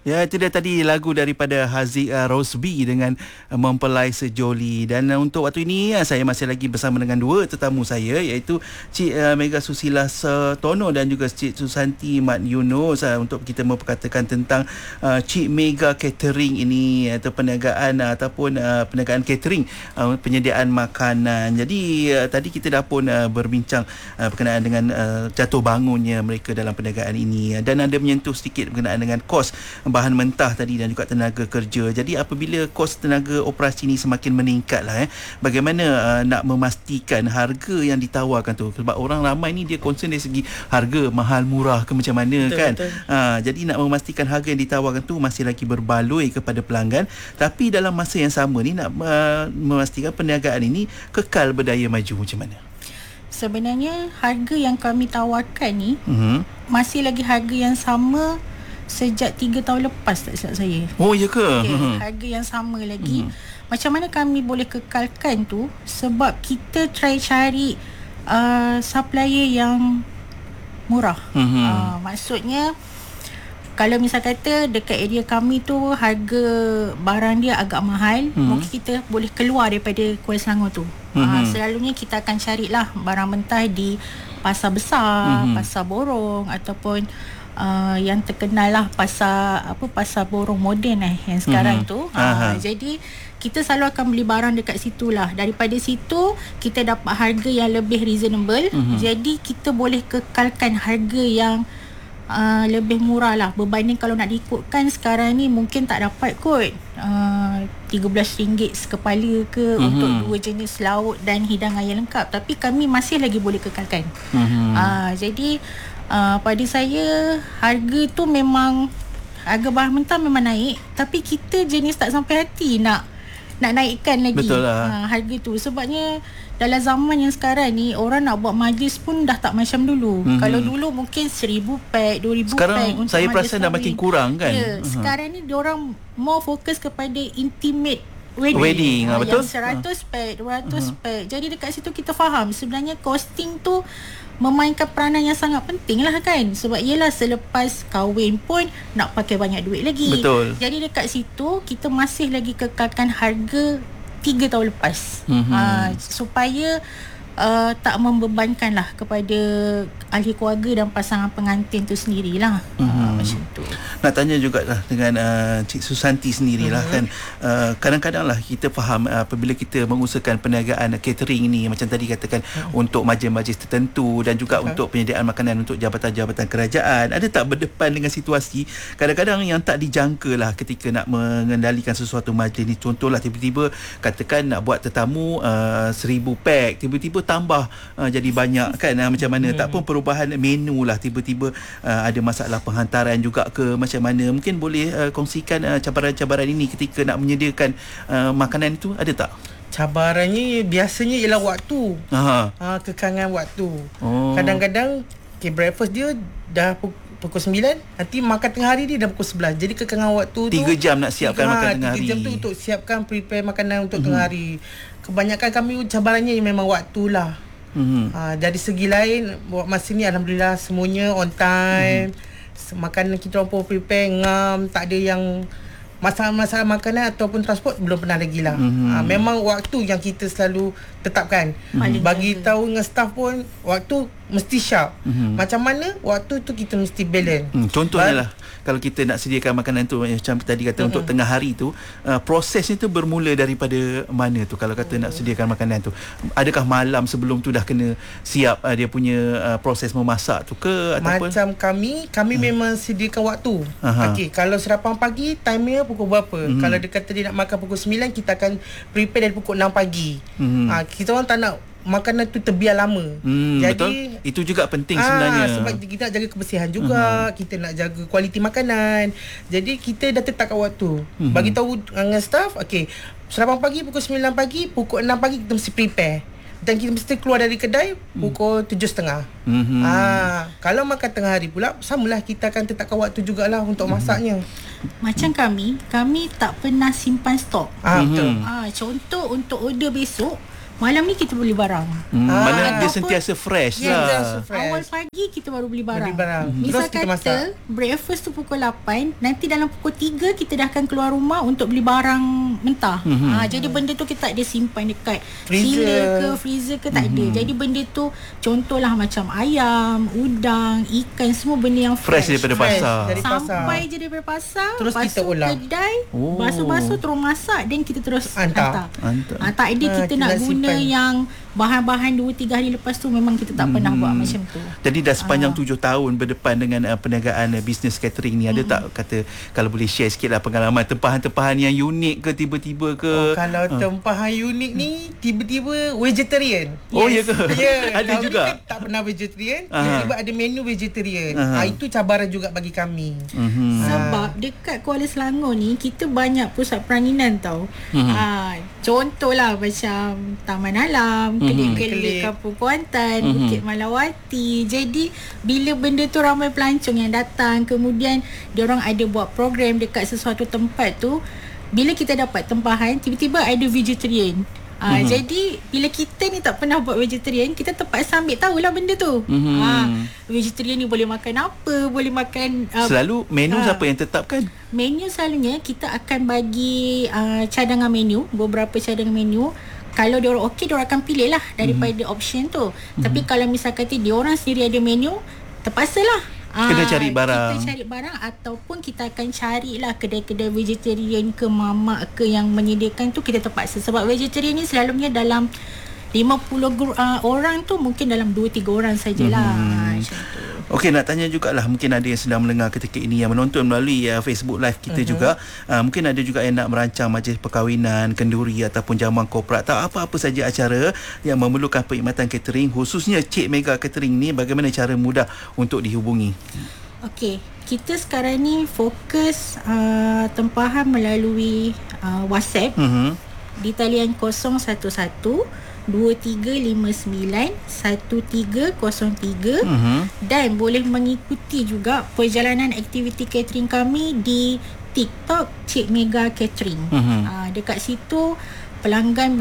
Ya, itu dia tadi lagu daripada Haziq Rosby dengan Mempelai Sejoli. Dan untuk waktu ini saya masih lagi bersama dengan dua tetamu saya, iaitu Cik Mega Susila Setono dan juga Cik Susanti Mat Yunus, untuk kita memperkatakan tentang Cik Mega Catering ini, atau perniagaan ataupun perniagaan catering, penyediaan makanan. Jadi tadi kita dah pun berbincang berkenaan dengan jatuh bangunnya mereka dalam perniagaan ini, dan ada menyentuh sedikit berkenaan dengan kos bahan mentah tadi dan juga tenaga kerja. Jadi apabila kos tenaga operasi ni semakin meningkat lah, bagaimana nak memastikan harga yang ditawarkan tu, sebab orang ramai ni dia concern dari segi harga mahal murah ke macam mana, betul, kan betul. Jadi nak memastikan harga yang ditawarkan tu masih lagi berbaloi kepada pelanggan, tapi dalam masa yang sama ni nak memastikan perniagaan ini kekal berdaya maju macam mana? Sebenarnya harga yang kami tawarkan ni masih lagi harga yang sama sejak 3 tahun lepas, tak silap saya. Oh, ya ke? Harga yang sama lagi. Macam mana kami boleh kekalkan tu? Sebab kita try cari supplier yang murah. Maksudnya, kalau misal kata dekat area kami tu harga barang dia agak mahal, mungkin kita boleh keluar daripada Kuala Selangor tu. Selalunya kita akan carilah barang mentah di pasar besar, pasar borong, ataupun yang terkenal lah pasar borong moden yang sekarang tu. Jadi kita selalu akan beli barang dekat situ lah. Daripada situ kita dapat harga yang lebih reasonable. Jadi kita boleh kekalkan harga yang lebih murah lah, berbanding kalau nak diikutkan sekarang ni mungkin tak dapat kot RM13 sekepala ke untuk 2 jenis lauk dan hidangan yang lengkap. Tapi kami masih lagi boleh kekalkan. Jadi pada saya harga tu memang, harga bahan mentah memang naik, tapi kita jenis tak sampai hati nak naikkan lagi. Betul lah. Harga tu. Sebabnya dalam zaman yang sekarang ni, orang nak buat majlis pun dah tak macam dulu. Kalau dulu mungkin 1,000 pack, 2,000 sekarang pack untuk saya majlis perasan dah makin kurang kan. Sekarang ni diorang more fokus kepada intimate wedding. Betul. Yang 100 pack, 200 pack. Jadi dekat situ kita faham sebenarnya costing tu memainkan peranan yang sangat penting lah kan. Sebab yelah, selepas kahwin pun nak pakai banyak duit lagi. Betul. Jadi dekat situ kita masih lagi kekalkan harga 3 tahun lepas. Supaya tak membebankan lah kepada ahli keluarga dan pasangan pengantin tu sendirilah. Macam tu. Nak tanya jugalah dengan Cik Susanti sendirilah kan. Kadang-kadang lah kita faham apabila kita mengusahakan perniagaan catering ni, macam tadi katakan untuk majlis-majlis tertentu dan juga untuk penyediaan makanan untuk jabatan-jabatan kerajaan, ada tak berdepan dengan situasi kadang-kadang yang tak dijangka lah ketika nak mengendalikan sesuatu majlis ni? Contohlah tiba-tiba katakan nak buat tetamu 1,000 pack, tiba-tiba tambah jadi banyak kan, macam mana? Tak pun perubahan menu lah, tiba-tiba ada masalah penghantaran juga ke macam mana? Mungkin boleh kongsikan cabaran-cabaran ini ketika nak menyediakan makanan itu, ada tak? Cabarannya biasanya ialah waktu. Kekangan waktu. Kadang-kadang breakfast dia dah pukul 9, nanti makan tengah hari dia dah pukul 11. Jadi kekangan waktu 3 jam nak siapkan makan tengah hari. 3 jam tu untuk siapkan prepare makanan untuk tengah hari. Kebanyakan kami cabarannya memang waktulah. Dari segi lain, buat masa ni alhamdulillah semuanya on time. Makanan kita orang pun prepare ngam, tak ada yang masalah makanan ataupun transport belum pernah lagi lah. Memang waktu yang kita selalu tetapkan. Bagi tahu dengan staff pun waktu mesti sharp. Macam mana waktu tu kita mesti balance. Contohnya lah, kalau kita nak sediakan makanan tu macam tadi kata untuk tengah hari tu, prosesnya tu bermula daripada mana tu? Kalau kata nak sediakan makanan tu, adakah malam sebelum tu dah kena siap dia punya proses memasak tu ke? Ataupun macam kami memang sediakan waktu. Okey, kalau sarapan pagi time-nya pukul berapa? Kalau dia kata dia nak makan pukul 9, kita akan prepare dari pukul 6 pagi. Kita orang tak nak makanan tu terbiar lama. Jadi betul. Itu juga penting sebenarnya. Sebab kita nak jaga kebersihan juga, kita nak jaga kualiti makanan. Jadi kita dah tetapkan waktu. Bagi tahu dengan staff, okey, sarapan pagi pukul 9 pagi, pukul 6 pagi kita mesti prepare. Dan kita mesti keluar dari kedai pukul 7.30. Kalau makan tengah hari pula, samalah, kita akan tetapkan waktu jugalah untuk masaknya. Macam kami tak pernah simpan stok. Betul. Contoh untuk order besok, malam ni kita beli barang. Mana dia Ataupun- sentiasa fresh Ya, lah. sentiasa fresh. Awal pagi kita baru beli barang. Beli barang. Misal Terus kita kata masak. breakfast tu pukul 8, nanti dalam pukul 3 kita dah akan keluar rumah untuk beli barang mentah. Jadi benda tu kita tak ada simpan dekat Freezer. chiller ke freezer ke, tak ada. Jadi benda tu contohlah macam ayam, udang, ikan, semua benda yang Fresh daripada Fresh pasar. dari pasar. sampai je daripada pasar, Terus kita basuh olah. kedai, Oh. basuh-basuh terus masak, dan kita terus Hantar. Hantar. tak ada kita nak kita guna simpan. yang bahan-bahan 2-3 hari lepas tu, memang kita tak pernah buat macam tu. Jadi dah sepanjang 7 tahun berdepan dengan perniagaan bisnes catering ni, ada tak kata kalau boleh share sikit lah pengalaman tempahan-tempahan yang unik ke tiba-tiba ke? Kalau tempahan unik ni tiba-tiba vegetarian. Oh ya ke? Ya, Ada tahun juga? ni kan tak pernah vegetarian, Aha. tiba-tiba ada menu vegetarian. Itu cabaran juga bagi kami. Sebab dekat Kuala Selangor ni kita banyak pusat peranginan tau. Contohlah macam Taman Alam, Kelip-Kelip Kelip. Kampung Kuantan, Bukit Malawati. Jadi bila benda tu ramai pelancong yang datang, kemudian diorang ada buat program dekat sesuatu tempat tu, bila kita dapat tempahan, tiba-tiba ada vegetarian. Jadi bila kita ni tak pernah buat vegetarian, kita terpaksa ambil tahulah benda tu. Vegetarian ni boleh makan apa, boleh makan Selalu menu siapa yang tetapkan? menu. Selalunya kita akan bagi cadangan menu, beberapa cadangan menu. Kalau diorang okey, diorang akan pilih lah daripada option tu. Tapi kalau misal kata diorang sendiri ada menu, terpaksalah Kena cari barang. Kita cari barang, ataupun kita akan carilah kedai-kedai vegetarian ke mamak ke yang menyediakan tu, kita terpaksa. Sebab vegetarian ni selalunya dalam 50 orang tu mungkin dalam 2-3 orang sajalah. Macam tu. Okey, nak tanya jugalah, mungkin ada yang sedang mendengar ketika ini yang menonton melalui Facebook live kita juga. Mungkin ada juga yang nak merancang majlis perkahwinan, kenduri ataupun jamuan korporat atau apa-apa saja acara yang memerlukan perkhidmatan catering, khususnya Cik Mega Catering ni, bagaimana cara mudah untuk dihubungi? Okey, kita sekarang ni fokus tempahan melalui WhatsApp di talian 011-2359-1303 dan boleh mengikuti juga perjalanan aktiviti catering kami di TikTok Cik Mega Catering. Dekat situ pelanggan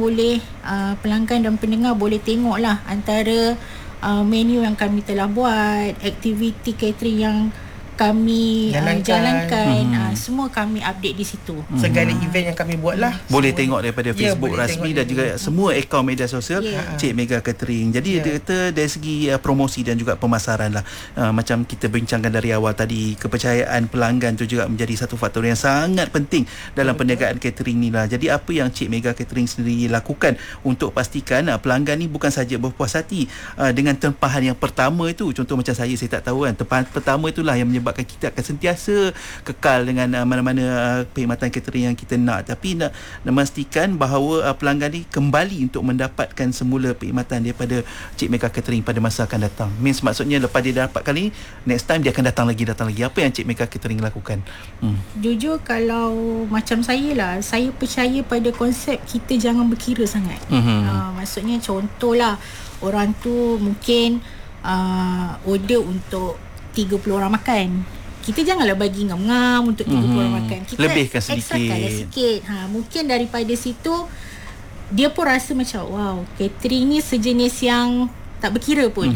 dan pendengar boleh tengoklah antara menu yang kami telah buat, aktiviti catering yang kami jalankan, semua kami update di situ. Segala event yang kami buat lah. Boleh tengok daripada Ya, Facebook boleh rasmi tengok dan juga semua akaun media sosial Cik Mega Catering. Jadi dia kata dari segi promosi dan juga pemasaran lah, macam kita bincangkan dari awal tadi, kepercayaan pelanggan tu juga menjadi satu faktor yang sangat penting dalam perniagaan catering ni lah. Jadi apa yang Cik Mega Catering sendiri lakukan untuk pastikan pelanggan ni bukan saja berpuas hati dengan tempahan yang pertama itu. Contoh macam saya tak tahu kan, tempahan pertama itulah yang menyebabkan kita akan sentiasa kekal dengan mana-mana perkhidmatan catering yang kita nak. Tapi nak memastikan bahawa pelanggan ni kembali untuk mendapatkan semula perkhidmatan daripada Cik Mega Catering pada masa akan datang. Means maksudnya lepas dia dapat kali ni, next time dia akan datang lagi. Apa yang Cik Mega Catering lakukan? Jujur kalau macam saya lah, saya percaya pada konsep kita jangan berkira sangat. Maksudnya contohlah, orang tu mungkin order untuk 30 orang makan, kita janganlah bagi ngam-ngam untuk 30 orang makan. Kita lebihkan sedikit. Ekstrakanlah sikit. Mungkin daripada situ dia pun rasa macam wow, catering ni sejenis yang tak berkira pun.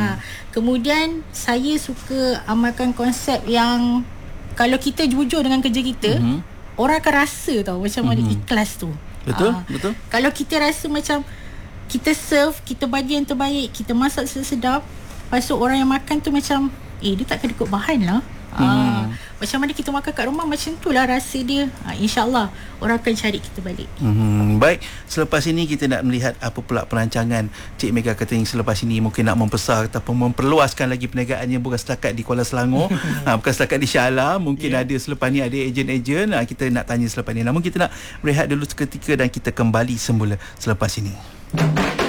Kemudian saya suka amalkan konsep yang kalau kita jujur dengan kerja kita, orang akan rasa tau macam mana ikhlas tu. Betul. Kalau kita rasa macam kita serve, kita bagi yang terbaik, kita masak sedap, lepas tu orang yang makan tu macam dia takkan ikut bahan lah. Macam mana kita makan kat rumah, macam tu lah rasa dia. InsyaAllah orang akan cari kita balik. Baik, selepas ini kita nak melihat apa pula perancangan Cik Mega Catering selepas ini. Mungkin nak membesar ataupun memperluaskan lagi perniagaannya, bukan setakat di Kuala Selangor, bukan setakat di Shah Alam. Mungkin ada selepas ni ada ejen-ejen. Kita nak tanya selepas ni. Namun kita nak berehat dulu seketika dan kita kembali semula selepas ini.